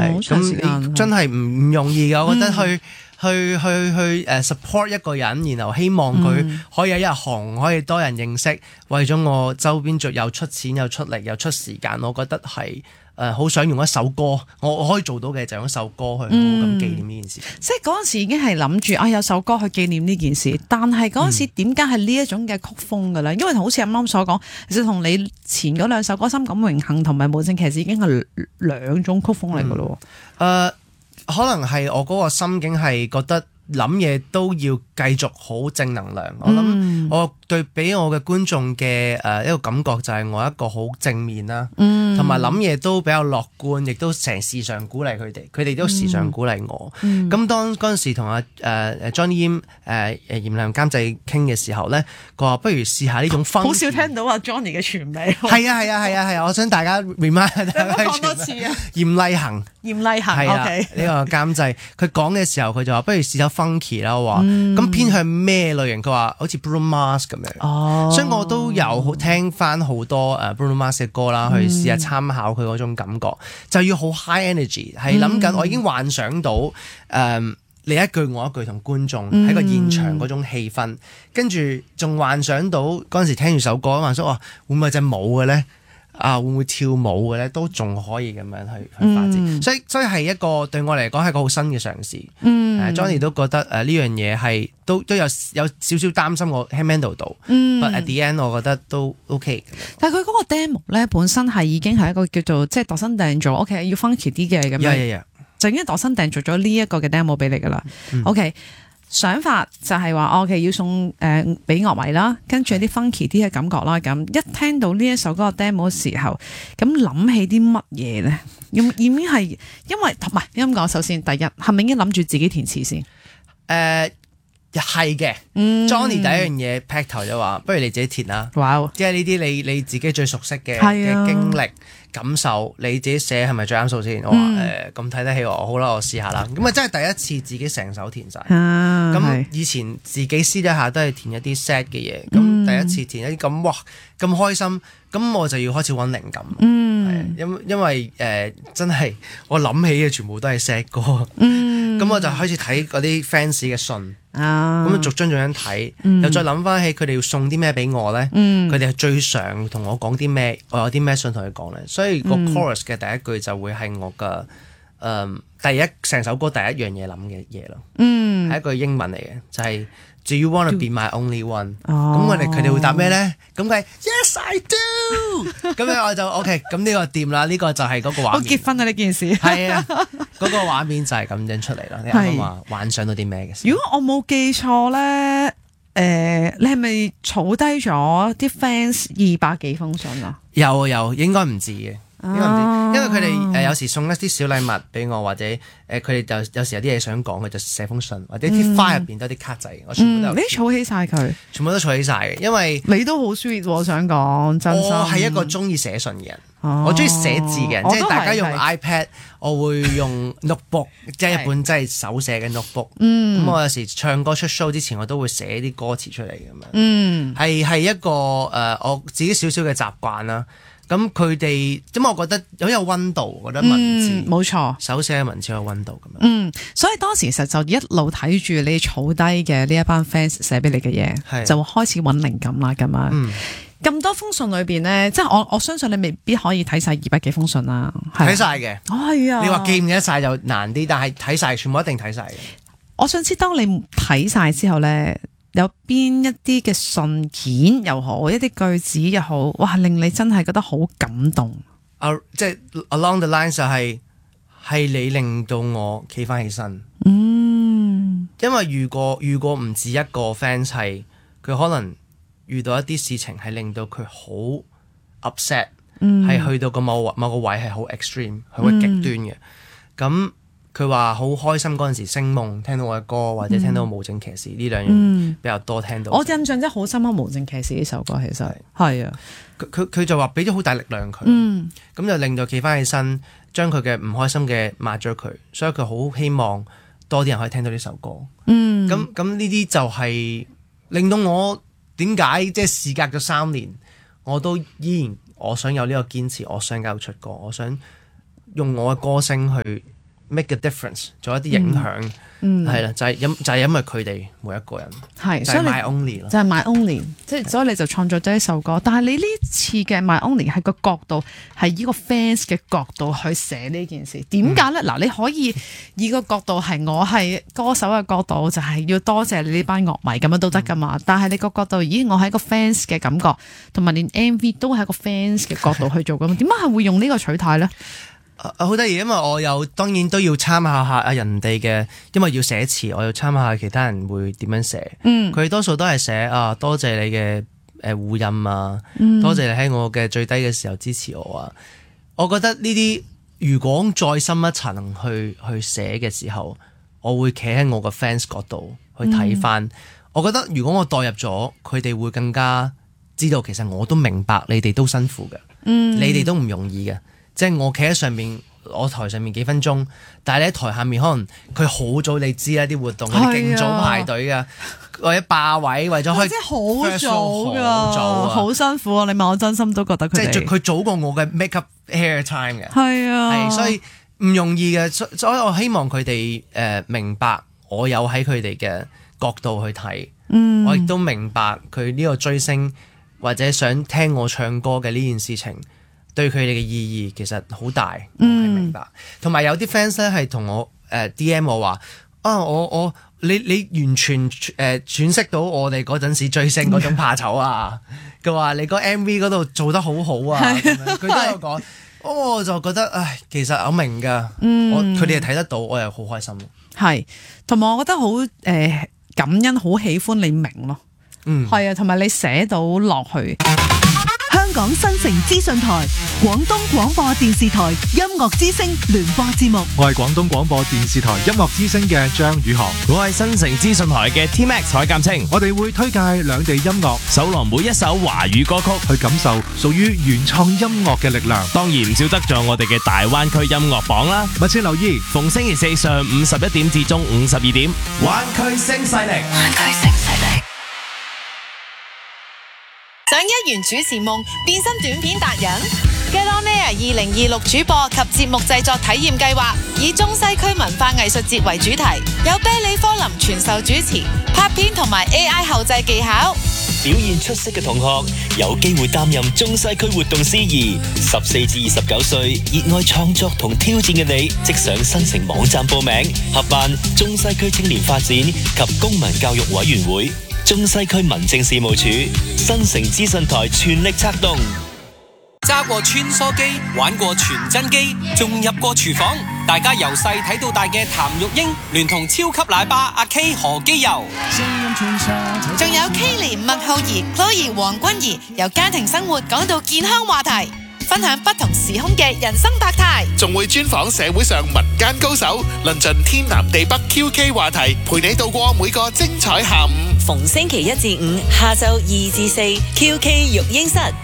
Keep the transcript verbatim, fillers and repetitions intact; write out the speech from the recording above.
係咁真係唔唔容易㗎，我覺得去。嗯去去去誒 support 一個人，然後希望佢可以有一日紅，可以多人認識，為咗我周邊族又出錢又出力又出時間，我覺得係誒好想用一首歌，我我可以做到嘅就用一首歌去好好咁紀念呢件事。 嗯、即係嗰陣時已經係諗住啊有首歌去紀念呢件事，但係嗰陣時點解係呢一種嘅曲風㗎咧？因為好似啱啱所講，其實同你前嗰兩首歌《深感榮幸》同埋《無證騎士》已經係兩種曲風嚟㗎咯。誒、 嗯。Uh, 可能係我嗰個心境係覺得諗嘢都要繼續好正能量。我諗我對俾我嘅觀眾嘅誒一個感覺就係我一個好正面啦，同埋諗嘢都比較樂觀，亦都成日時常鼓勵佢哋，佢哋都時常鼓勵我。咁、嗯、當嗰陣時同阿誒誒 Johnny Yim 誒誒嚴良監製傾嘅時候咧，佢話不如試下呢種風。好少聽到阿 Johnny 嘅全名。 係啊係啊係啊係啊！我想大家 remind 大家講多次啊。 嚴厲行。 嚴厲行係啦，呢個監製佢講嘅時候，佢就話不如試下 funky 啦。我話咁偏向咩類型？佢話好似 Bruno Mars 咁樣。哦，所以我都有聽翻好多誒 Bruno Mars 嘅歌啦，去試下參考佢嗰種感覺，就要好 high energy， 係諗緊我已經幻想到誒、呃、你一句我一句同觀眾喺個現場嗰種氣氛，跟住仲幻想到嗰陣時聽完首歌，幻想話會唔會有隻舞嘅咧？啊，會唔會跳舞嘅咧？都仲可以咁樣去去發展，嗯、所以所以係一個對我嚟講係個好新嘅嘗試。嗯uh, Johnny 都覺得誒呢、uh, 樣嘢係都都有有少少擔心我 handle 到，嗯，but at the end 我覺得都 OK。 但係佢嗰個 demo 咧本身係已經係一個叫做即係度身訂做 ，OK 要 funky 啲嘅咁樣，yeah, yeah, yeah. 就已經度身訂做咗呢一個嘅 demo 俾你噶啦、嗯、，OK。想法就係話，OK 要送誒俾樂迷啦，跟住有啲 funky 啲嘅感覺啦，咁一聽到呢一首歌嘅 demo 嘅時候，咁諗起啲乜嘢咧？要已經係因為唔係咁講，首先第一係咪已經諗住自己填詞先？ 誒係嘅，Johnny 第一樣嘢劈頭就話，不如你自己填啦。哇 Wow！即係呢啲你你自己最熟悉嘅嘅、啊、經歷感受，你自己寫係咪最啱數先？嗯、我話誒咁睇得起我，好啦，我試下啦。咁啊真係第一次自己成首填晒。咁、啊、以前自己私底下都係填一啲 sad 嘅嘢，咁、嗯、第一次填一啲咁哇咁開心，咁我就要開始揾靈感。嗯，因因為誒、呃、真係我諗起嘅全部都係 sad 歌。嗯，咁我就開始睇嗰啲 fans 嘅信。啊！咁逐張逐張睇，嗯、又再諗翻起佢哋要送啲咩俾我咧？佢哋係最常同我講啲咩？我有啲咩想同佢講咧？所以個 chorus 嘅第一句就會係我嘅誒、呃、第一成首歌第一樣嘢諗嘅嘢咯。嗯，係一句英文嚟嘅，就係、是、Do you wanna be my only one？ 咁、哦、我哋佢哋會答咩咧？咁佢係 Yes I do。咁樣我就 OK。咁呢個掂啦，呢、這個就係嗰個畫面。 我結婚啊！呢件事係啊。嗰個畫面就係咁樣出嚟啦。你啱啱話幻想到啲咩嘅？ 如果我冇記錯咧，誒、呃，你係咪儲低咗啲 fans 二百幾封信啊？ 有有，應該唔止嘅。應該唔知，因為佢哋誒有時送一啲小禮物俾我，或者誒佢哋就有時有啲嘢想講，佢就寫封信，或者啲花入邊都有啲卡仔，我全部都有。 你儲起晒佢， 全部都儲起晒嘅，因為你都好 sweet，我想講真心。 我係一個中意寫信嘅人，我中意寫字嘅人，即係大家用 iPad，我會用 notebook，即係一本真係手寫嘅 notebook。咁我有時唱歌出 show 之前，我都會寫啲歌詞出嚟咁樣。嗯，係係一個誒我自己少少嘅習慣啦。咁佢哋，咁我覺得好有溫度，我覺得文字冇錯， 手寫嘅文字有溫度咁樣。 嗯，所以當時其實就一路睇住你儲低嘅呢一班 fans 寫俾你嘅嘢，是就開始揾靈感啦咁樣。咁、嗯、多封信裏邊咧，即係我我相信你未必可以睇晒二百幾封信啦。 睇晒嘅， 係啊。 你話記唔記得晒就難啲，但係睇晒全部一定睇晒嘅。 我想知當你睇晒之後咧，有邊一啲嘅信件又好，一啲句子又好，哇，令你真係覺得好感動。 啊，即係 along the line 就係係你令到我企翻起身。嗯，因為如果如果唔止一個 fans 係，佢可能遇到一啲事情係令到佢好 upset，係、嗯、去到個某某個位係好 extreme，係好極端嘅。咁、嗯佢話好開心嗰陣時星夢聽到我嘅歌，或者聽到無證騎士呢兩樣比較多聽到。 我印象真係好深刻無證騎士呢首歌，其實係啊， 佢佢佢就話俾咗好大力量佢，咁、嗯、就令到企翻起身，將佢嘅唔開心嘅抹咗佢，所以佢好希望多啲人可以聽到呢首歌。咁咁呢啲就係令到我點解即係事隔咗三年，我都依然我想有呢個堅持，我想繼續出歌，我想用我嘅歌聲去 make a difference， 做一啲影響。嗯嗯，係啦，就係、是、因就係、是、因為佢哋每一個人，係所以 My Only 咯， 就係 My Only， 即係所以你就創作咗一首歌。但係你呢次嘅 My Only 係個角度係以個 fans 嘅角度去寫呢件事，點解咧？嗱、嗯，你可以以個角度係我係歌手嘅角度，就係要多謝你呢班樂迷咁樣都得噶嘛。嗯、但係你個角度，咦，我係一個 fans 嘅感覺，同埋連 M V 都係一個 fans 嘅角度去做噶嘛？點解係會用呢個取態咧？ 好得意，因為我有當然都要參考下啊人哋嘅，因為要寫詞，我要參考下其他人會點樣寫。嗯，佢多數都係寫啊，多謝你嘅誒護蔭啊，嗯、多謝你喺我嘅最低嘅時候支持我啊。我覺得呢啲如果再深一層去去寫嘅時候，我會企喺我個 fans 角度去睇翻。嗯、我覺得如果我代入咗，佢哋會更加知道其實我都明白你哋都辛苦嘅，嗯、你哋都唔容易嘅。即係我企喺上面，我台上面幾分鐘，但係你喺台下面，可能佢好早你知啦啲活動，佢哋勁早排隊噶，或者霸位，為咗開， 即係好早噶，好辛苦啊！你問我真心都覺得佢哋， 即係佢早過我嘅 make up hair time 嘅， 係啊， 係所以唔容易嘅，所以我希望佢哋誒明白，我有喺佢哋嘅角度去睇，嗯、我亦都明白佢呢個追星或者想聽我唱歌嘅呢件事情。對佢哋嘅意義其實好大，我係明白。同埋、嗯、有啲 fans 咧係同我誒、呃、D M 我話啊，我我你你完全誒詮釋到我哋嗰陣時追星嗰種怕醜啊！佢話你個 M V 嗰度做得好好啊，佢都有講。我就覺得唉，其實我明㗎，嗯、我佢哋係睇得到，我又好開心。 係，同埋我覺得好誒、呃、感恩，好喜歡你明咯。嗯，係啊，同埋你寫到落去。 香港新城資訊台、廣東廣播電視台音樂之聲聯播節目。 我係廣東廣播電視台音樂之聲嘅張宇航， 我係新城資訊台嘅 T Max 海鑑清。 我哋會推介兩地音樂， 搜羅每一首華語歌曲， 去感受屬於原創音樂嘅力量。 當然唔少得咗我哋嘅大灣區音樂榜啦。 密切留意， 逢星期四上午十一點至中午十二點，灣區聲勢力。灣區聲勢力。 想一圓主持夢，變身短片達人 Get On Air 二零二六主播及節目製作體驗計劃，以中西區文化藝術節為主題，有啤梨科林傳授主持、拍片同埋 A I 後製技巧。 表現出色嘅同學有機會擔任中西區活動司儀。十四至二十九歲，熱愛創作同挑戰嘅你，即上新城網站報名，合辦中西區青年發展及公民教育委員會。中西區民政事務處、新城資訊台全力策動。 揸過穿梭機，玩過傳真機，仲入過廚房。大家由細睇到大嘅譚玉英，聯同超級奶爸阿 K 何基佑， 仲有 K 連麥浩兒、Chloe 黃君怡，由家庭生活講到健康話題，分享不同時空嘅人生百態， 仲會專訪社會上民間高手，論盡天南地北 Q K 話題，陪你度過每個精彩下午。 逢星期一至五下晝二至四 Q K 育嬰室。